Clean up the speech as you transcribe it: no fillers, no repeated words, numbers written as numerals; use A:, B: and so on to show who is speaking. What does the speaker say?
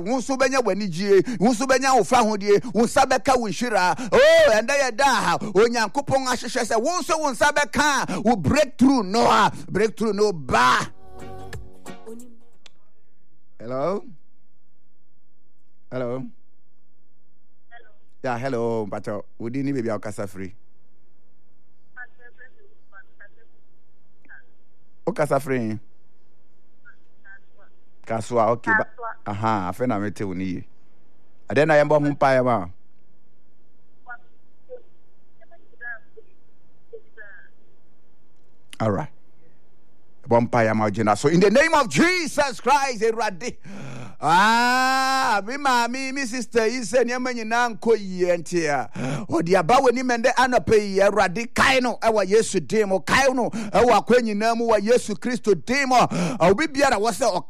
A: Wonso benya wanigye, wonso benya wo fra hodie, wonsa beka wo hwira. Oh, enda ye da onyankopon ahwehwe se wonso wonsa beka wo breakthrough no ba. Hello. Yeah, hello, Pato. We didn't baby Okasa free. Okasa free. Kaswa, okay. Aha, I feel I'm telling you. And then I am born umpire. All right. Bumpire Margina. So in the name of Jesus Christ, Eradi. Me sister, you said Yaman ko yentia. Or the about when mende anape Eradi Kaino, our Yesu demo, Kaino, our Queen Namu, Yesu Christo demo. I'll be better was